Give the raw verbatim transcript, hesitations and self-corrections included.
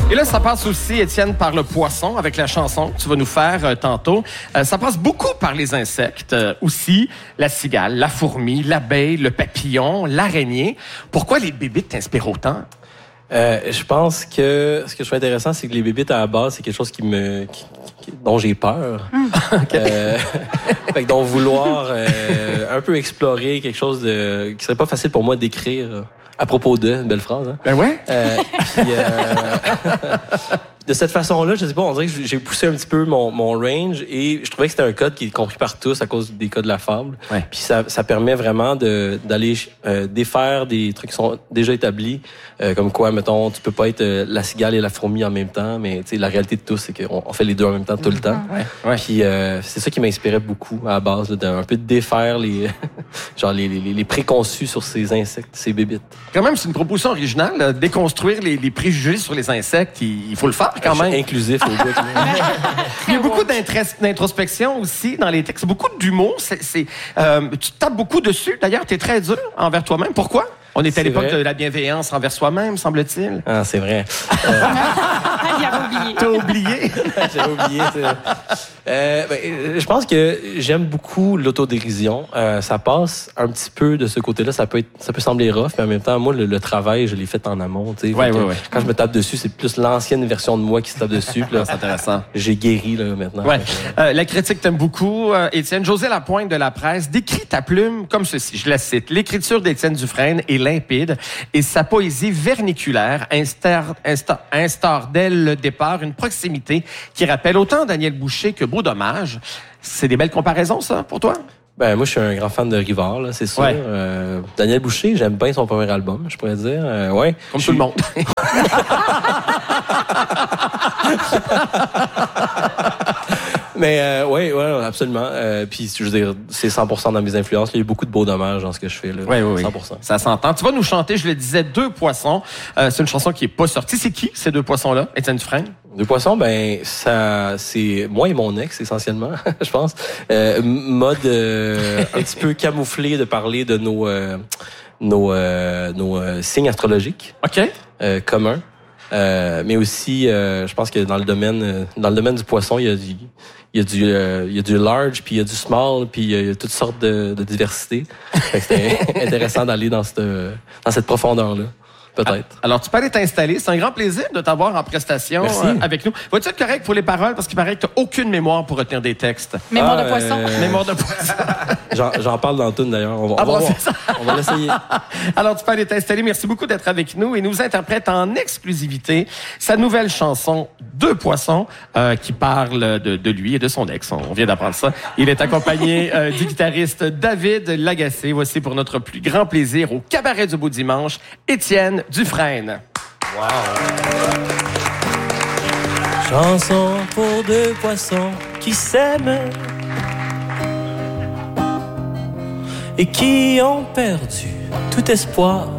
Et là, ça passe aussi, Étienne, par le poisson avec la chanson que tu vas nous faire euh, tantôt. Euh, ça passe beaucoup par les insectes euh, aussi. La cigale, la fourmi, l'abeille, le papillon, l'araignée. Pourquoi les bébites t'inspirent autant? Euh, je pense que ce que je trouve intéressant, c'est que les bébites, à la base, c'est quelque chose qui me, qui, qui, dont j'ai peur. Mm. euh, fait que donc vouloir euh, un peu explorer quelque chose de, qui serait pas facile pour moi d'écrire à propos de, une belle phrase. Hein? Ben ouais. Euh, puis, euh, de cette façon-là, je sais pas, on dirait que j'ai poussé un petit peu mon, mon range et je trouvais que c'était un code qui est compris par tous à cause des codes de la fable. Ouais. Puis ça, ça permet vraiment de, d'aller euh, défaire des trucs qui sont déjà établis, euh, comme quoi, mettons, tu peux pas être euh, la cigale et la fourmi en même temps, mais tu sais, la réalité de tout, c'est qu'on on fait les deux en même temps tout le temps. Ouais. Ouais. Puis euh, c'est ça qui m'inspirait beaucoup à la base, là, d'un peu de défaire les, genre les, les, les préconçus sur ces insectes, ces bébites. Quand même, c'est une proposition originale, là, déconstruire les, les préjugés sur les insectes. Il, il faut le faire quand même. Inclusif au bout. Il y a beaucoup d'introspection aussi dans les textes, beaucoup d'humour. C'est, c'est, euh, tu te tapes beaucoup dessus. D'ailleurs, tu es très dur envers toi-même. Pourquoi? On est à l'époque vrai. de la bienveillance envers soi-même, semble-t-il. Ah, c'est vrai. Euh... Il avait oublié. T'as oublié? J'ai oublié. Euh, ben, je pense que j'aime beaucoup l'autodérision. Euh, ça passe un petit peu de ce côté-là. Ça peut être, ça peut sembler rough, mais en même temps, moi, le, le travail, je l'ai fait en amont. Tu sais, ouais, ouais, ouais. Quand je me tape dessus, c'est plus l'ancienne version de moi qui se tape dessus. Là, c'est intéressant. J'ai guéri là maintenant. Ouais. Euh, la critique t'aime beaucoup, euh, Étienne. José Lapointe de La Presse décrit ta plume comme ceci. Je la cite. L'écriture d'Étienne Dufresne est limpide et sa poésie verniculaire instaure, instaure, instaure d'elle le départ une proximité qui rappelle autant Daniel Boucher que Beau Dommage. C'est des belles comparaisons, ça, pour toi? Ben moi, je suis un grand fan de Rivard, là, c'est sûr. Ouais. Euh, Daniel Boucher, j'aime bien son premier album, je pourrais dire. Euh, ouais. Comme je tout suis... le monde. Mais euh, oui, ouais, absolument. Euh, puis je veux dire, c'est cent pour cent dans mes influences. Il y a eu beaucoup de beaux dommages dans ce que je fais là. Oui, oui, oui. cent pour cent. Ça s'entend. Tu vas nous chanter, je le disais, Deux poissons. Euh, c'est une chanson qui est pas sortie. C'est qui ces deux poissons-là, Étienne Dufresne? Deux poissons, ben ça, c'est moi et mon ex essentiellement, je pense. Euh, mode euh, un petit peu camouflé de parler de nos euh, nos euh, nos euh, signes astrologiques. Ok. Euh, communs. Euh, mais aussi, euh, je pense que dans le domaine, euh, dans le domaine du poisson, il y a du, il y a du, euh, il y a du large, puis il y a du small, puis il y a toutes sortes de, de diversité. Fait que c'était intéressant d'aller dans cette, dans cette profondeur-là. Peut-être. Alors, tu peux aller t'installer. C'est un grand plaisir de t'avoir en prestation euh, avec nous. Vas-tu être correct pour les paroles? Parce qu'il paraît que tu n'as aucune mémoire pour retenir des textes. Mémoire ah, de poisson. Euh... Mémoire de poisson. j'en, j'en parle dans le tune, d'ailleurs. On va, ah on va bon, voir. On va l'essayer. Alors, tu peux aller t'installer. Merci beaucoup d'être avec nous. Et nous interprète en exclusivité sa nouvelle chanson Deux poissons euh, qui parle de, de lui et de son ex. On vient d'apprendre ça. Il est accompagné euh, du guitariste David Lagacé. Voici pour notre plus grand plaisir au Cabaret du Beau Dimanche, Étienne Dufresne. Wow. Chanson pour deux poissons qui s'aiment et qui ont perdu tout espoir